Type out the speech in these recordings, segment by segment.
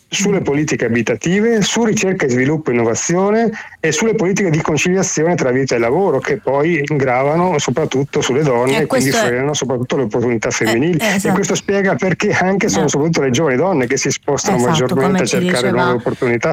sulle politiche abitative, su ricerca e sviluppo e innovazione e sulle politiche di conciliazione tra vita e lavoro, che poi gravano soprattutto sulle donne e quindi frenano soprattutto le opportunità femminili. Esatto. E questo spiega perché anche sono soprattutto le giovani donne che si spostano maggiormente a cercare nuove opportunità.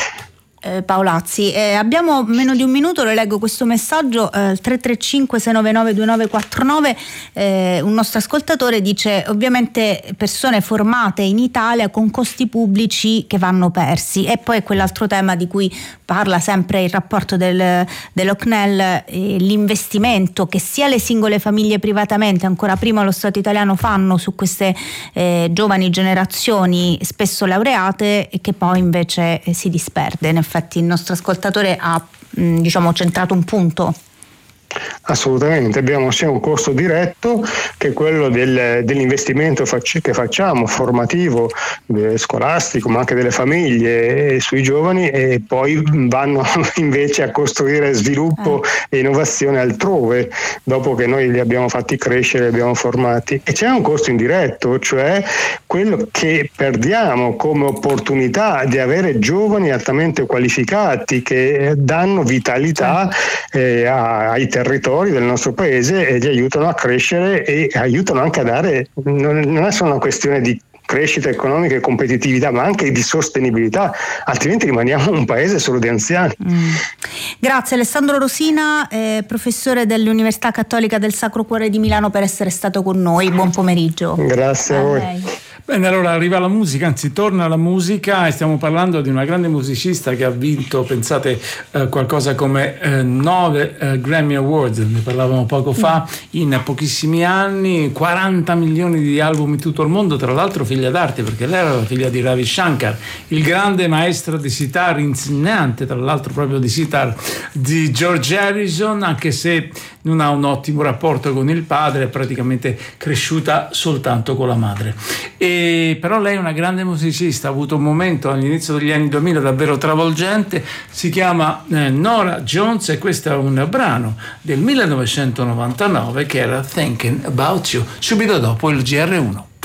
Paolazzi, abbiamo meno di un minuto, le leggo questo messaggio, 335 699 2949, un nostro ascoltatore dice: ovviamente persone formate in Italia con costi pubblici che vanno persi. E poi quell'altro tema di cui parla sempre il rapporto dell'OCNEL, l'investimento che sia le singole famiglie privatamente, ancora prima lo Stato italiano, fanno su queste giovani generazioni spesso laureate e che poi invece si disperde. In effetti il nostro ascoltatore ha centrato un punto. Assolutamente, abbiamo sia un costo diretto che quello dell'investimento che facciamo, formativo, scolastico, ma anche delle famiglie sui giovani, e poi vanno invece a costruire sviluppo e innovazione altrove, dopo che noi li abbiamo fatti crescere, li abbiamo formati. E c'è un costo indiretto, cioè quello che perdiamo come opportunità di avere giovani altamente qualificati che danno vitalità ai territori del nostro paese e li aiutano a crescere e aiutano anche a dare, non è solo una questione di crescita economica e competitività, ma anche di sostenibilità, altrimenti rimaniamo un paese solo di anziani. Grazie Alessandro Rosina, professore dell'Università Cattolica del Sacro Cuore di Milano, per essere stato con noi. Buon pomeriggio. Grazie a voi. Lei. Bene, allora arriva la musica, anzi torna la musica, e stiamo parlando di una grande musicista che ha vinto, pensate, qualcosa come 9 Grammy Awards, ne parlavamo poco fa, in pochissimi anni, 40 milioni di album in tutto il mondo, tra l'altro figlia d'arte, perché lei era la figlia di Ravi Shankar, il grande maestro di sitar, insegnante tra l'altro proprio di sitar di George Harrison, anche se non ha un ottimo rapporto con il padre, è praticamente cresciuta soltanto con la madre. Però lei è una grande musicista, ha avuto un momento all'inizio degli anni 2000 davvero travolgente, si chiama Norah Jones, e questo è un brano del 1999 che era Thinking About You, subito dopo il GR1.